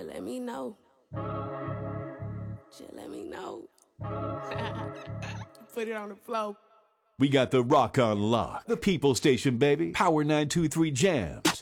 Just let me know. Just let me know. Put it on the floor. We got the rock on lock. The People Station, baby. Power 923 Jams.